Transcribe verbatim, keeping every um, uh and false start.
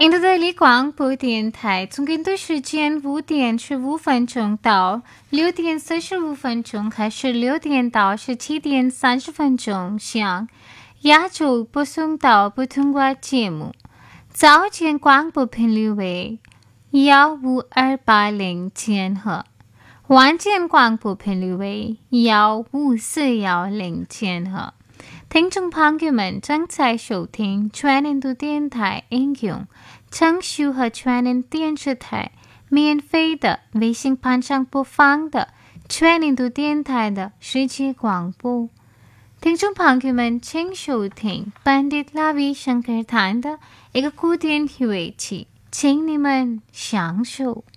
印度的里广播电台，从印度时间五点十五分钟到六点四十五分钟，还是六点到十七点三十分钟，向亚洲播送到普通话节目。早间广播频率为幺五二八零千赫，晚间广播频率为幺五四幺零千赫。听众朋友们正在收听全印度电台应用程序和全印电视台免费的微信盘上播放的全印度电台的世界广播。听众朋友们，请收听班迪拉维想克坦的一个古典乐器，请你们享受。